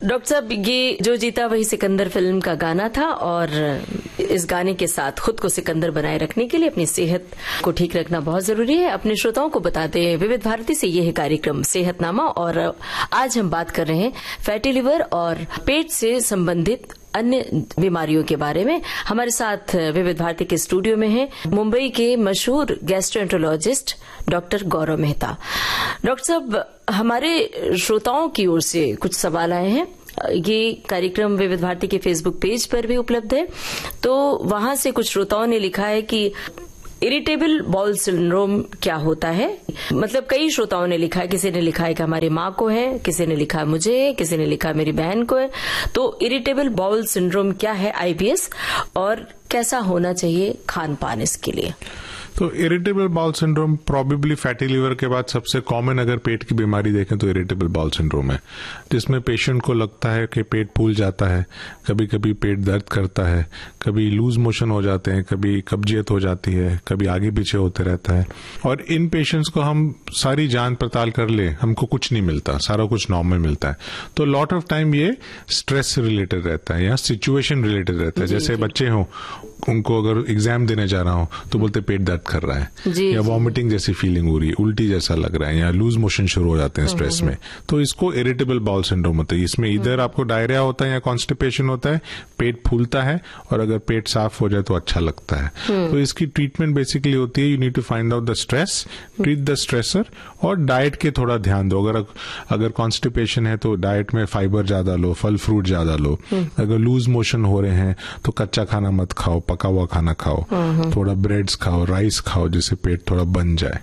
Doctor साहब, ये जो जीता वही सिकंदर फिल्म का गाना था और इस गाने के साथ खुद को सिकंदर बनाए रखने के लिए अपनी सेहत को ठीक रखना बहुत जरूरी है। अपने श्रोताओं को बताते हैं विविध भारती से ये है कार्यक्रम सेहतनामा और आज हम बात कर रहे हैं फैटी लिवर और पेट से संबंधित अन्य बीमारियों के बारे में। हमारे साथ विविध भारती के स्टूडियो में हैं मुंबई के मशहूर गैस्ट्रोएंटरोलॉजिस्ट डॉक्टर गौरव मेहता। डॉक्टर साहब, हमारे श्रोताओं की ओर से कुछ सवाल आए हैं। ये कार्यक्रम विविध भारती के फेसबुक पेज पर भी उपलब्ध है, तो वहां से कुछ श्रोताओं ने लिखा है कि इरिटेबल बाउल सिंड्रोम क्या होता है। मतलब कई श्रोताओं ने लिखा है, किसी ने लिखा है कि हमारी माँ को है, किसी ने लिखा मुझे, किसी ने लिखा मेरी बहन को है। तो इरिटेबल बाउल सिंड्रोम क्या है, IBS, और कैसा होना चाहिए खान पान इसके लिए? तो irritable bowel syndrome probably fatty liver के बाद सबसे कॉमन अगर पेट की बीमारी देखें तो इरिटेबल बाउल सिंड्रोम है, जिसमें पेशेंट को लगता है कि पेट फूल जाता है, कभी कभी पेट दर्द करता है, कभी लूज मोशन हो जाते हैं, कभी कब्जियत हो जाती है, कभी आगे पीछे होते रहता है। और इन पेशेंट्स को हम सारी जांच पड़ताल कर ले, हमको कुछ नहीं मिलता, सारा कुछ नॉर्मल मिलता है। तो लॉट ऑफ टाइम ये स्ट्रेस से रिलेटेड रहता है या सिचुएशन रिलेटेड रहता है। जैसे बच्चे हों, उनको अगर एग्जाम देने जा रहा हूं तो बोलते पेट दर्द कर रहा है या वॉमिटिंग जैसी फीलिंग हो रही है, उल्टी जैसा लग रहा है या लूज मोशन शुरू हो जाते हैं स्ट्रेस में, तो इसको इरिटेबल बाउल सिंड्रोम होता है। इसमें इधर आपको डायरिया होता है या कॉन्स्टिपेशन होता है, पेट फूलता है, और अगर पेट साफ हो जाए तो अच्छा लगता है। तो इसकी ट्रीटमेंट बेसिकली होती है, you need to find out the stress, treat the stressor, और डाइट के थोड़ा ध्यान दो। अगर कॉन्स्टिपेशन है तो डाइट में फाइबर ज्यादा लो, फल फ्रूट ज्यादा लो। अगर लूज मोशन हो रहे हैं तो कच्चा खाना मत खाओ, पका हुआ खाना खाओ, थोड़ा ब्रेड्स खाओ, राइस खाओ, जिससे पेट थोड़ा बन जाए।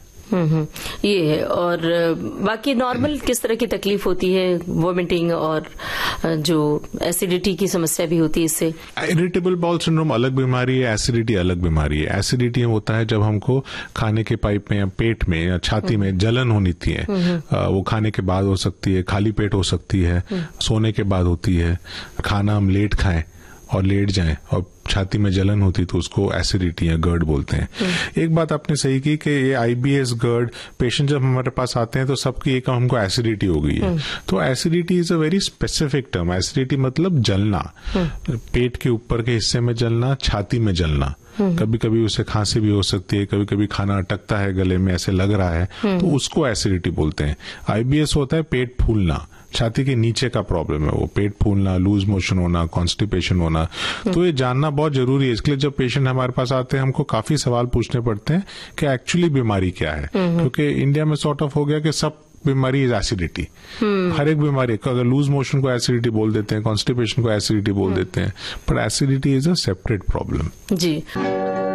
ये है। और बाकी नॉर्मल किस तरह की तकलीफ होती है? वोमिटिंग और जो एसिडिटी की समस्या भी होती है इससे। इरिटेबल बाउल सिंड्रोम अलग बीमारी है, एसिडिटी अलग बीमारी है। एसिडिटी होता है जब हमको खाने के पाइप में या पेट में या छाती में जलन होनी थी है, वो खाने के बाद हो सकती है, खाली पेट हो सकती है, सोने के बाद होती है, खाना हम लेट खाएं और लेट जाएं और छाती में जलन होती तो उसको एसिडिटी या गर्ड बोलते हैं। एक बात आपने सही की कि ये IBS गर्ड पेशेंट जब हमारे पास आते हैं तो सबकी एक हमको एसिडिटी हो गई है। तो acidity is a very specific term. Acidity मतलब जलना, पेट के ऊपर के हिस्से में जलना, छाती में जलना। कभी कभी उसे खांसी भी हो सकती है, कभी कभी खाना अटकता है गले में, ऐसे लग रहा है, तो उसको एसिडिटी बोलते हैं। IBS होता है पेट फूलना, छाती के नीचे का प्रॉब्लम है वो, पेट फूलना, लूज मोशन होना, कॉन्स्टिपेशन होना। तो ये जानना बहुत जरूरी है। इसके लिए जब पेशेंट हमारे पास आते हैं हमको काफी सवाल पूछने पड़ते हैं कि एक्चुअली बीमारी क्या है, क्योंकि इंडिया में सॉर्ट ऑफ हो गया कि सब बीमारी इज एसिडिटी। हर एक बीमारी, अगर लूज मोशन को एसिडिटी बोल देते हैं, कॉन्स्टिपेशन को एसिडिटी बोल देते हैं, पर acidity is a separate problem. Ji.